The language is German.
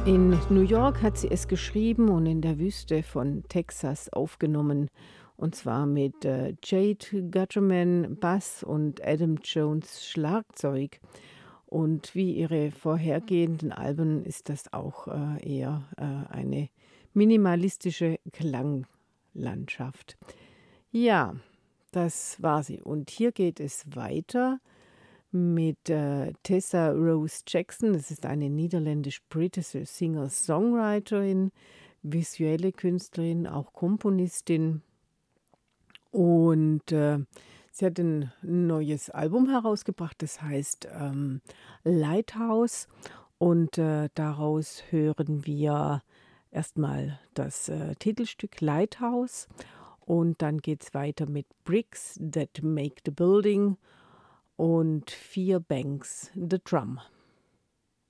In New York hat sie es geschrieben und in der Wüste von Texas aufgenommen. Und zwar mit Jade Gutterman Bass und Adam Jones Schlagzeug. Und wie ihre vorhergehenden Alben ist das auch eher eine minimalistische Klanglandschaft. Ja, das war sie. Und hier geht es weiter mit Tessa Rose Jackson. Das ist eine niederländisch-britische Singer-Songwriterin, visuelle Künstlerin, auch Komponistin. Und sie hat ein neues Album herausgebracht, das heißt Lighthouse. Und daraus hören wir erstmal das Titelstück Lighthouse. Und dann geht es weiter mit Bricks That Make the Building und Vier Banks, The Drum.